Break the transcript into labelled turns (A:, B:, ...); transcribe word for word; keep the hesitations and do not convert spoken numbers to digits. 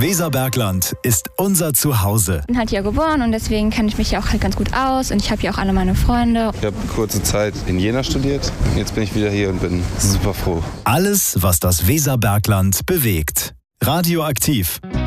A: Weserbergland ist unser Zuhause.
B: Ich bin halt hier geboren und deswegen kenne ich mich hier auch halt ganz gut aus und ich habe hier auch alle meine Freunde.
C: Ich habe kurze Zeit in Jena studiert. Jetzt bin ich wieder hier und bin super froh.
A: Alles, was das Weserbergland bewegt. Radioaktiv.